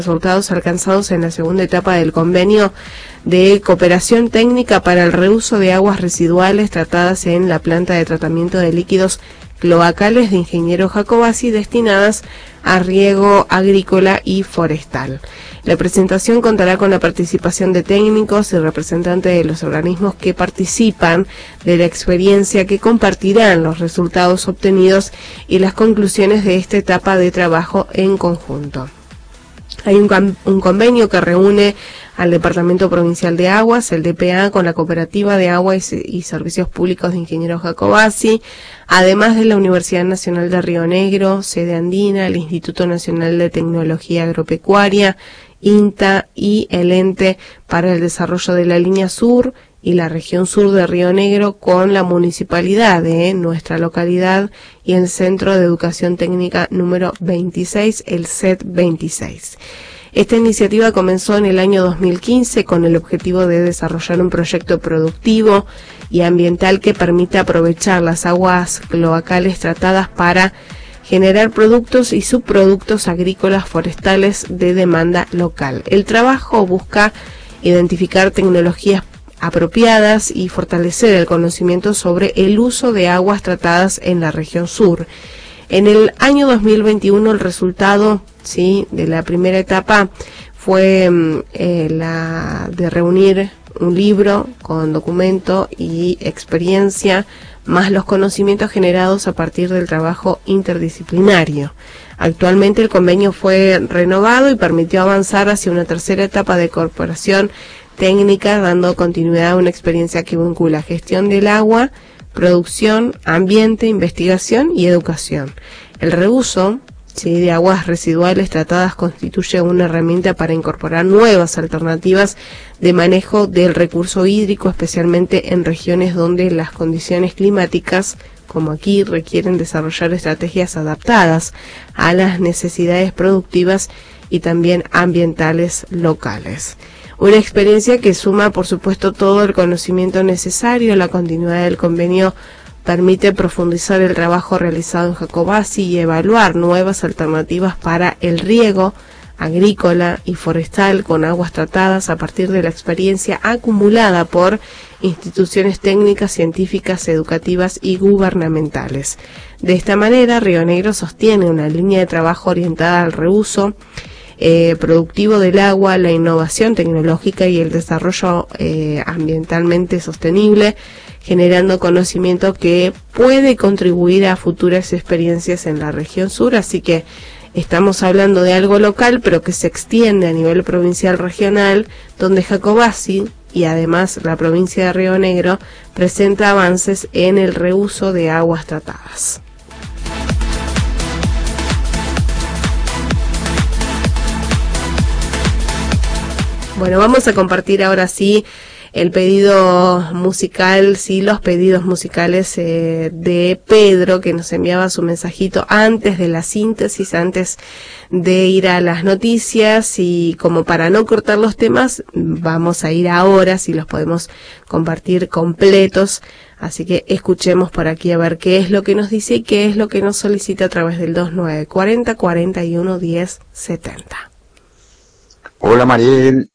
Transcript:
Resultados alcanzados en la segunda etapa del convenio de cooperación técnica para el reuso de aguas residuales tratadas en la planta de tratamiento de líquidos cloacales de Ingeniero Jacobacci destinadas a riego agrícola y forestal. La presentación contará con la participación de técnicos y representantes de los organismos que participan de la experiencia, que compartirán los resultados obtenidos y las conclusiones de esta etapa de trabajo en conjunto. Hay un convenio que reúne al Departamento Provincial de Aguas, el DPA, con la Cooperativa de Agua y Servicios Públicos de Ingeniero Jacobacci, además de la Universidad Nacional de Río Negro, Sede Andina, el Instituto Nacional de Tecnología Agropecuaria, INTA y el Ente para el Desarrollo de la Línea Sur y la región sur de Río Negro, con la municipalidad de nuestra localidad y el Centro de Educación Técnica número 26, el CET 26. Esta iniciativa comenzó en el año 2015 con el objetivo de desarrollar un proyecto productivo y ambiental que permita aprovechar las aguas cloacales tratadas para generar productos y subproductos agrícolas forestales de demanda local. El trabajo busca identificar tecnologías apropiadas y fortalecer el conocimiento sobre el uso de aguas tratadas en la región sur. En el año 2021 el resultado de la primera etapa fue la de reunir un libro con documento y experiencia, más los conocimientos generados a partir del trabajo interdisciplinario. Actualmente el convenio fue renovado y permitió avanzar hacia una tercera etapa de cooperación técnica, dando continuidad a una experiencia que vincula gestión del agua, producción, ambiente, investigación y educación. El reuso de aguas residuales tratadas constituye una herramienta para incorporar nuevas alternativas de manejo del recurso hídrico, especialmente en regiones donde las condiciones climáticas, como aquí, requieren desarrollar estrategias adaptadas a las necesidades productivas y también ambientales locales. Una experiencia que suma, por supuesto, todo el conocimiento necesario. La continuidad del convenio permite profundizar el trabajo realizado en Jacobacci y evaluar nuevas alternativas para el riego agrícola y forestal con aguas tratadas a partir de la experiencia acumulada por instituciones técnicas, científicas, educativas y gubernamentales. De esta manera, Río Negro sostiene una línea de trabajo orientada al reuso productivo del agua, la innovación tecnológica y el desarrollo ambientalmente sostenible, generando conocimiento que puede contribuir a futuras experiencias en la región sur. Así que estamos hablando de algo local, pero que se extiende a nivel provincial regional, donde Jacobacci y además la provincia de Río Negro presenta avances en el reuso de aguas tratadas. Bueno, vamos a compartir ahora sí el pedido musical, los pedidos musicales de Pedro, que nos enviaba su mensajito antes de la síntesis, antes de ir a las noticias, y como para no cortar los temas, vamos a ir ahora, si los podemos compartir completos. Así que escuchemos por aquí a ver qué es lo que nos dice y qué es lo que nos solicita a través del 2940 41 10 70. Hola Mariel,